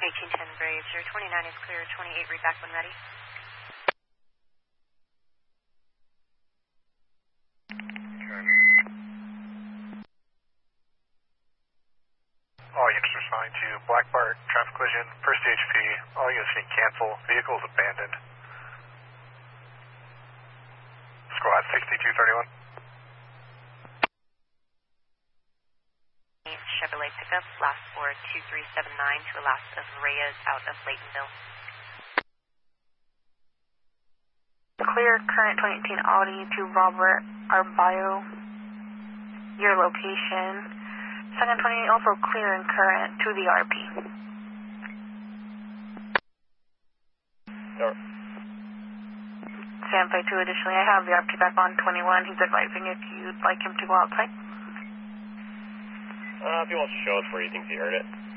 1810 Braves, your 29 is clear, 28 read back when ready. All units responding to Black Bart, traffic collision, first HP, all units need cancel, vehicle is abandoned. Squad 6231. Chevrolet pickup, last for 2379 to Alaska Reyes out of Laytonville. Clear current 2018 Audi to Robert Arbayo. Your location. Second 28 also clear and current to the RP. Sure. Sandfly 2 additionally, I have the RP back on 21. He's advising if you'd like him to go outside. If he wants to show us where he thinks he heard it.